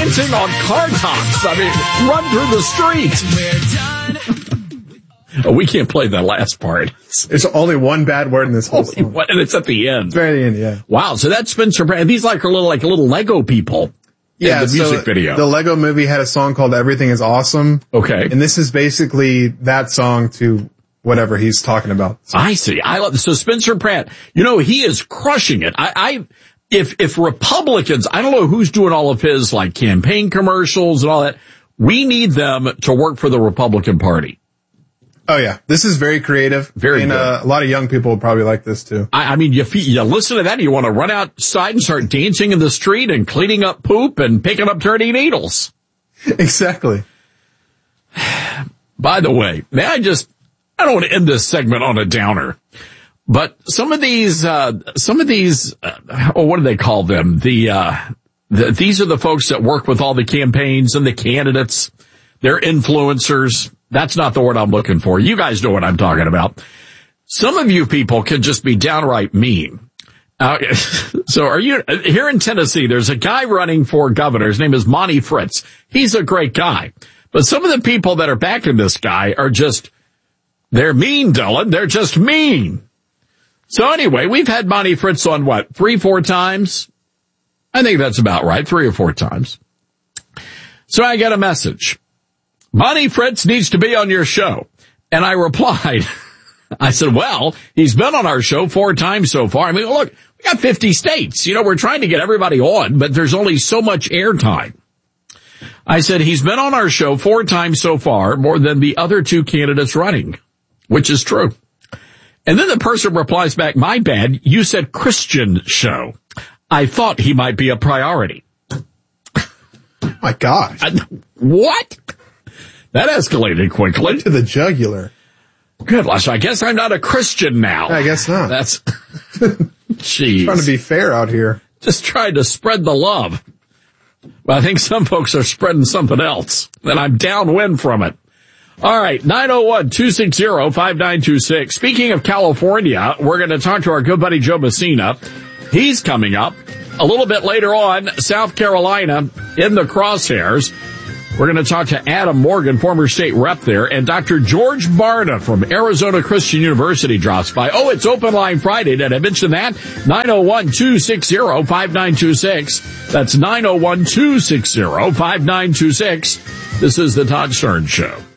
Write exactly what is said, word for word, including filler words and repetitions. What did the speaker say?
advertising on car tops. I mean, run through the streets. Oh, we can't play the last part. There's only one bad word in this whole song. One, and it's at the end. It's very end, yeah. Wow, so that's Spencer Pratt. These like are little, like little Lego people. Yeah, in the music so video. The Lego movie had a song called Everything is Awesome. Okay. And this is basically that song to whatever he's talking about. So. I see. I love this. So Spencer Pratt, you know, he is crushing it. I, I, if, if Republicans, I don't know who's doing all of his like campaign commercials and all that. We need them to work for the Republican Party. Oh yeah. This is very creative. Very and, good. Uh, a lot of young people would probably like this too. I, I mean, you, you listen to that and you want to run outside and start dancing in the street and cleaning up poop and picking up dirty needles. Exactly. By the way, may I just, I don't want to end this segment on a downer, but some of these, uh, some of these, uh, oh, what do they call them? The, uh, the, these are the folks that work with all the campaigns and the candidates. They're influencers. That's not the word I'm looking for. You guys know what I'm talking about. Some of you people can just be downright mean. Uh, so are you, here in Tennessee, there's a guy running for governor. His name is Monty Fritz. He's a great guy. But some of the people that are backing this guy are just, they're mean, Dylan. They're just mean. So anyway, we've had Monty Fritz on what, three, four times? I think that's about right, three or four times. So I get a message. Monty Fritz needs to be on your show. And I replied, I said, well, he's been on our show four times so far. I mean, look, we got fifty states. You know, we're trying to get everybody on, but there's only so much airtime. I said, he's been on our show four times so far, more than the other two candidates running, which is true. And then the person replies back, my bad, you said Christian show. I thought he might be a priority. My gosh. I, what? That escalated quickly. Went to the jugular. Good. So I guess I'm not a Christian now. I guess not. That's, jeez. Trying to be fair out here. Just trying to spread the love. But I think some folks are spreading something else, and I'm downwind from it. All right, nine oh one, two six zero, five nine two six. Speaking of California, we're going to talk to our good buddy Joe Messina. He's coming up a little bit later on. South Carolina in the crosshairs. We're going to talk to Adam Morgan, former state rep there, and Doctor George Barna from Arizona Christian University drops by. Oh, it's Open Line Friday. Did I mention that? nine oh one, two six zero, five nine two six. That's nine oh one, two six zero, five nine two six. This is the Todd Stern Show.